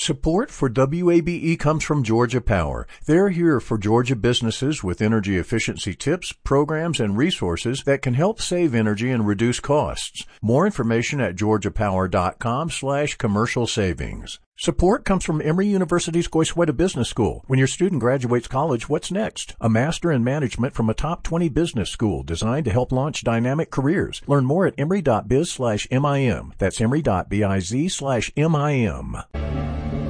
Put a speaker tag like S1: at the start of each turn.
S1: Support for WABE comes from Georgia Power. They're here for Georgia businesses with energy efficiency tips, programs, and resources that can help save energy and reduce costs. More information at georgiapower.com/commercial savings. Support comes from Emory University's Goizueta Business School. When your student graduates college, what's next? A master in management from a top 20 business school designed to help launch dynamic careers. Learn more at emory.biz/MIM. That's emory.biz/MIM.